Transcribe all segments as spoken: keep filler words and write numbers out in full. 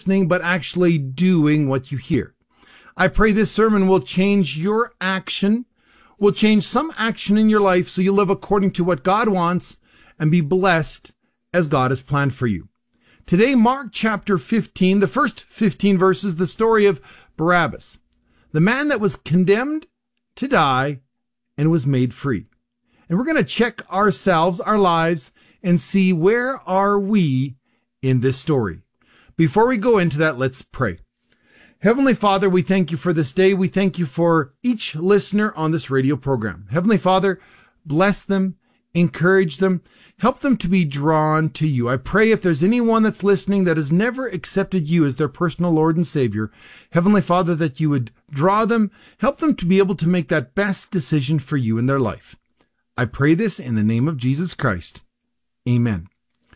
listening, but actually doing what you hear. I pray this sermon will change your action, will change some action in your life so you live according to what God wants and be blessed as God has planned for you. Today, Mark chapter fifteen, the first fifteen verses, the story of Barabbas, the man that was condemned to die and was made free. And we're going to check ourselves, our lives, and see where are we in this story. Before we go into that, let's pray. Heavenly Father, we thank you for this day. We thank you for each listener on this radio program. Heavenly Father, bless them, encourage them, help them to be drawn to you. I pray if there's anyone that's listening that has never accepted you as their personal Lord and Savior, Heavenly Father, that you would draw them, help them to be able to make that best decision for you in their life. I pray this in the name of Jesus Christ. Amen.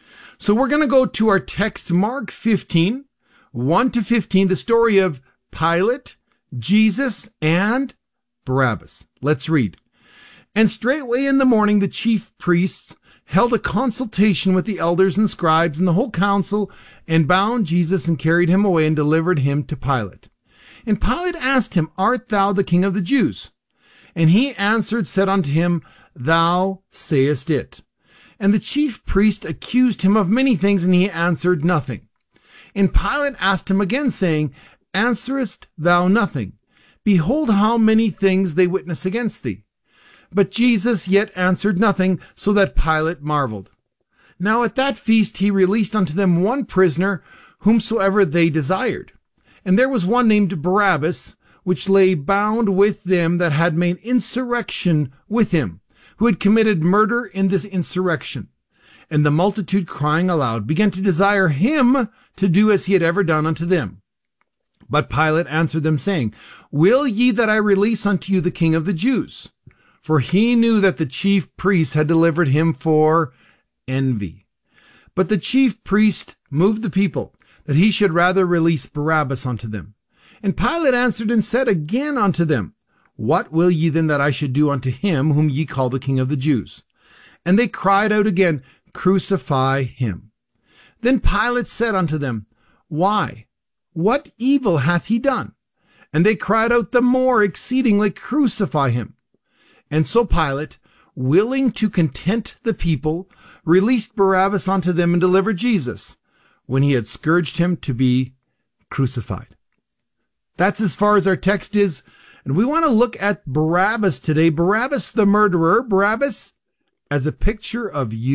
So we're going to go to our text, Mark fifteen, one to fifteen, the story of Pilate, Jesus, and Barabbas. Let's read. And straightway in the morning the chief priests held a consultation with the elders and scribes and the whole council, and bound Jesus and carried him away and delivered him to Pilate. And Pilate asked him, Art thou the king of the Jews? And he answered, said unto him, Thou sayest it. And the chief priest accused him of many things, and he answered nothing. And Pilate asked him again, saying, Answerest thou nothing? Behold how many things they witness against thee. But Jesus yet answered nothing, so that Pilate marveled. Now at that feast he released unto them one prisoner, whomsoever they desired. And there was one named Barabbas, which lay bound with them that had made insurrection with him, who had committed murder in this insurrection. And the multitude, crying aloud, began to desire him to do as he had ever done unto them. But Pilate answered them, saying, Will ye that I release unto you the king of the Jews? For he knew that the chief priests had delivered him for envy. But the chief priest moved the people, that he should rather release Barabbas unto them. And Pilate answered and said again unto them, What will ye then that I should do unto him whom ye call the king of the Jews? And they cried out again, Crucify him. Then Pilate said unto them, Why? What evil hath he done? And they cried out the more exceedingly, Crucify him. And so Pilate, willing to content the people, released Barabbas unto them and delivered Jesus, when he had scourged him, to be crucified. That's as far as our text is. And we want to look at Barabbas today. Barabbas the murderer. Barabbas as a picture of you.